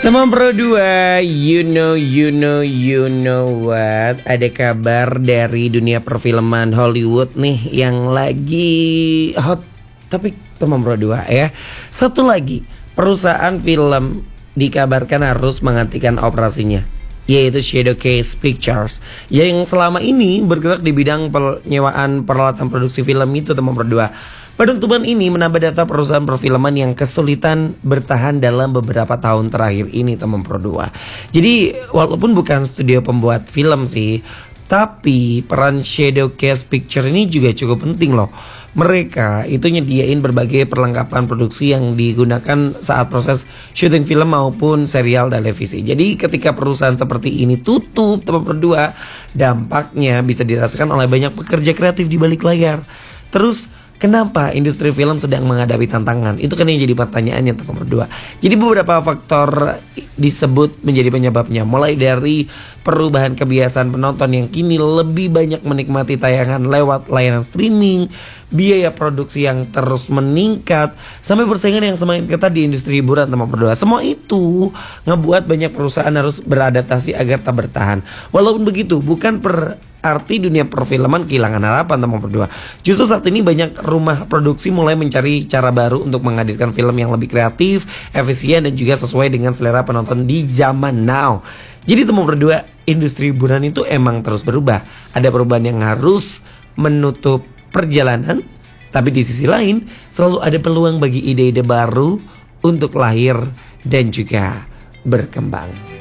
Teman Pro 2, you know what? Ada kabar dari dunia perfilman Hollywood nih yang lagi hot. Tapi teman Pro 2 ya, satu lagi perusahaan film dikabarkan harus menghentikan operasinya, yaitu Shadowcase Pictures, yang selama ini bergerak di bidang penyewaan peralatan produksi film itu teman Pro 2. Penutupan ini menambah data perusahaan perfilman yang kesulitan bertahan dalam beberapa tahun terakhir ini teman Pro 2. Jadi walaupun bukan studio pembuat film sih, tapi peran Shadowcase Picture ini juga cukup penting loh. Mereka itu nyediain berbagai perlengkapan produksi yang digunakan saat proses syuting film maupun serial televisi. Jadi ketika perusahaan seperti ini tutup teman Pro 2, dampaknya bisa dirasakan oleh banyak pekerja kreatif di balik layar. Terus kenapa industri film sedang menghadapi tantangan? Itu kan yang jadi pertanyaannya teman Pro 2. Jadi beberapa faktor disebut menjadi penyebabnya, mulai dari perubahan kebiasaan penonton yang kini lebih banyak menikmati tayangan lewat layanan streaming, biaya produksi yang terus meningkat, sampai persaingan yang semakin ketat di industri hiburan teman Pro 2. Semua itu ngebuat banyak perusahaan harus beradaptasi agar tak bertahan. Walaupun begitu, bukan berarti dunia perfilman kehilangan harapan teman Pro 2. Justru saat ini banyak rumah produksi mulai mencari cara baru untuk menghadirkan film yang lebih kreatif, efisien, dan juga sesuai dengan selera penonton di zaman now. Jadi teman Pro 2, industri hiburan itu emang terus berubah. Ada perubahan yang harus menutup perjalanan, tapi di sisi lain selalu ada peluang bagi ide-ide baru untuk lahir dan juga berkembang.